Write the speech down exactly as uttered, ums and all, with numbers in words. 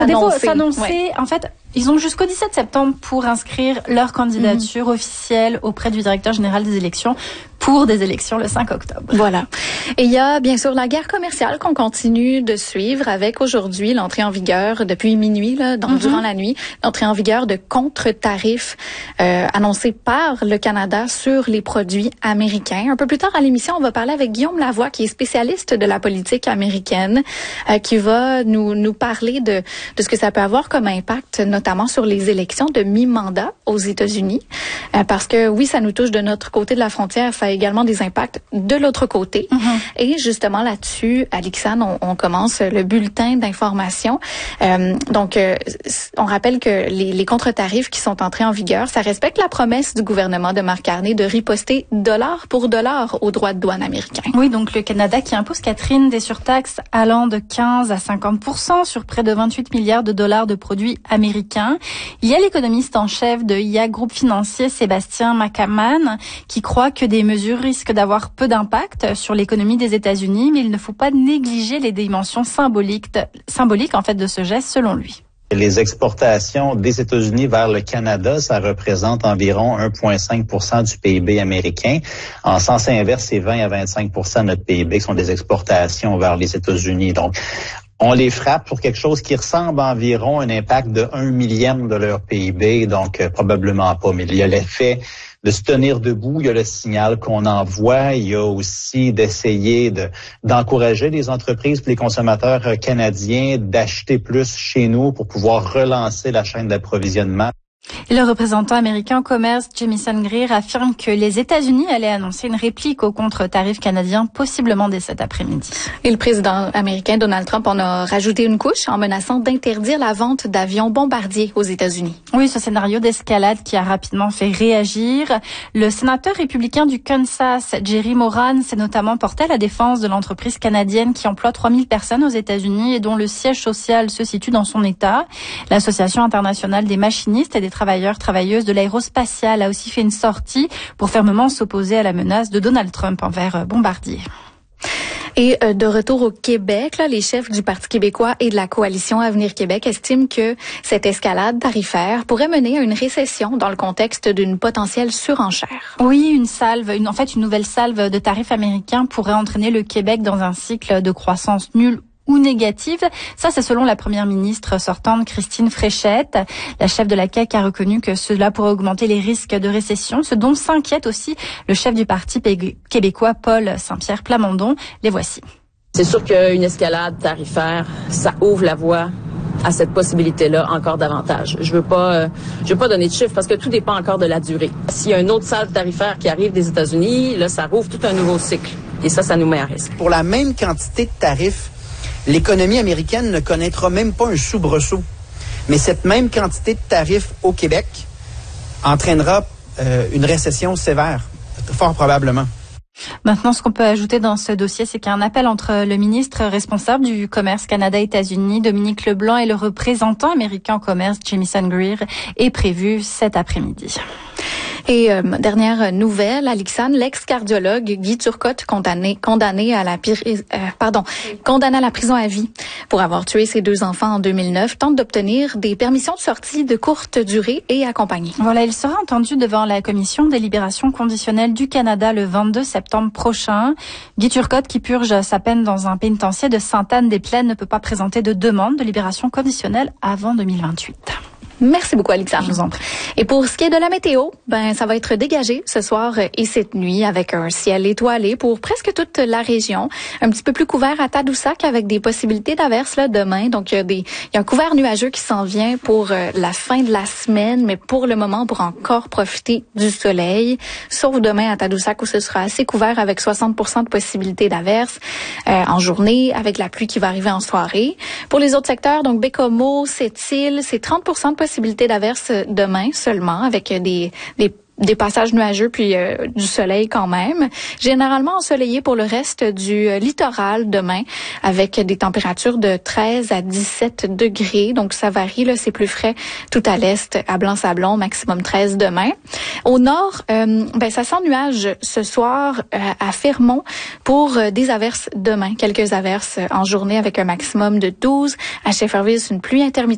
Défaut, s'annoncer, ouais. En fait, ils ont jusqu'au dix-sept septembre pour inscrire leur candidature mmh. officielle auprès du directeur général des élections pour des élections le cinq octobre. Voilà. Et il y a bien sûr la guerre commerciale qu'on continue de suivre avec aujourd'hui l'entrée en vigueur depuis minuit, là, donc mm-hmm. durant la nuit, l'entrée en vigueur de contre-tarifs euh, annoncés par le Canada sur les produits américains. Un peu plus tard à l'émission, on va parler avec Guillaume Lavoie, qui est spécialiste de la politique américaine, euh, qui va nous nous parler de de ce que ça peut avoir comme impact, notamment sur les élections de mi-mandat aux États-Unis, euh, parce que oui, ça nous touche de notre côté de la frontière, ça a également des impacts de l'autre côté. Mm-hmm. Et justement là-dessus, Alixane, on, on commence le bulletin d'information. Euh, donc, euh, on rappelle que les, les contre-tarifs qui sont entrés en vigueur, ça respecte la promesse du gouvernement de Mark Carney de riposter dollar pour dollar aux droits de douane américains. Oui, donc le Canada qui impose, Catherine, des surtaxes allant de quinze à cinquante pour cent sur près de vingt-huit milliards de dollars de produits américains. Il y a l'économiste en chef de I A Groupe Financier, Sébastien McCaman, qui croit que des mesures risquent d'avoir peu d'impact sur l'économie des États-Unis, mais il ne faut pas négliger les dimensions symboliques, de, symboliques en fait de ce geste, selon lui. Les exportations des États-Unis vers le Canada, ça représente environ un virgule cinq pour cent du P I B américain. En sens inverse, c'est vingt à vingt-cinq pour cent de notre P I B qui sont des exportations vers les États-Unis. Donc, on les frappe pour quelque chose qui ressemble environ à un impact de un millième de leur P I B, donc euh, probablement pas. Mais il y a l'effet de se tenir debout, il y a le signal qu'on envoie, il y a aussi d'essayer de d'encourager les entreprises et les consommateurs canadiens d'acheter plus chez nous pour pouvoir relancer la chaîne d'approvisionnement. Et le représentant américain au commerce, Jamieson Greer, affirme que les États-Unis allaient annoncer une réplique aux contre-tarifs canadiens, possiblement dès cet après-midi. Et le président américain Donald Trump en a rajouté une couche en menaçant d'interdire la vente d'avions bombardiers aux États-Unis. Oui, ce scénario d'escalade qui a rapidement fait réagir. Le sénateur républicain du Kansas, Jerry Moran, s'est notamment porté à la défense de l'entreprise canadienne qui emploie trois mille personnes aux États-Unis et dont le siège social se situe dans son État. L'Association internationale des machinistes et des travailleurs, travailleuses de l'aérospatiale a aussi fait une sortie pour fermement s'opposer à la menace de Donald Trump envers Bombardier. Et euh, de retour au Québec, là, les chefs du Parti québécois et de la coalition Avenir Québec estiment que cette escalade tarifaire pourrait mener à une récession dans le contexte d'une potentielle surenchère. Oui, une salve, une, en fait une nouvelle salve de tarifs américains pourrait entraîner le Québec dans un cycle de croissance nulle ou négative. Ça, c'est selon la première ministre sortante Christine Fréchette. La chef de la C A Q a reconnu que cela pourrait augmenter les risques de récession, ce dont s'inquiète aussi le chef du Parti québécois, Paul Saint-Pierre Plamondon. Les voici. C'est sûr qu'une escalade tarifaire, ça ouvre la voie à cette possibilité-là encore davantage. Je veux pas, euh, je veux pas donner de chiffres parce que tout dépend encore de la durée. S'il y a une autre salve tarifaire qui arrive des États-Unis, là, ça rouvre tout un nouveau cycle. Et ça, ça nous met à risque. Pour la même quantité de tarifs, l'économie américaine ne connaîtra même pas un soubresaut. Mais cette même quantité de tarifs au Québec entraînera euh, une récession sévère, fort probablement. Maintenant, ce qu'on peut ajouter dans ce dossier, c'est qu'il y a un appel entre le ministre responsable du commerce Canada-États-Unis, Dominique Leblanc, et le représentant américain au commerce, Jamieson Greer, est prévu cet après-midi. Et euh, dernière nouvelle, Alixane, l'ex-cardiologue Guy Turcotte, condamné condamné à la euh, pardon, condamné à la prison à vie pour avoir tué ses deux enfants en deux mille neuf, tente d'obtenir des permissions de sortie de courte durée et accompagnées. Voilà, il sera entendu devant la commission des libérations conditionnelles du Canada le vingt-deux septembre prochain. Guy Turcotte, qui purge sa peine dans un pénitencier de Sainte-Anne-des-Plaines, ne peut pas présenter de demande de libération conditionnelle avant deux mille vingt-huit. Merci beaucoup, Alexandre. Je vous en prie. Et pour ce qui est de la météo, ben ça va être dégagé ce soir et cette nuit avec un ciel étoilé pour presque toute la région. Un petit peu plus couvert à Tadoussac avec des possibilités d'averses là demain. Donc il y a des il y a un couvert nuageux qui s'en vient pour euh, la fin de la semaine, mais pour le moment pour encore profiter du soleil. Sauf demain à Tadoussac où ce sera assez couvert avec soixante pour cent de possibilités d'averses euh, en journée avec la pluie qui va arriver en soirée. Pour les autres secteurs, donc Bécomo, Sept-Îles, c'est trente pour cent de possibilités d'averses demain seulement avec des des des passages nuageux puis euh, du soleil quand même. Généralement ensoleillé pour le reste du euh, littoral demain avec des températures de treize à dix-sept degrés. Donc ça varie, là, c'est plus frais tout à l'est, à Blanc-Sablon, maximum treize demain. Au nord, euh, ben ça sent nuage ce soir euh, à Fermont pour euh, des averses demain. Quelques averses en journée avec un maximum de douze. À Shefferville, c'est une pluie intermittente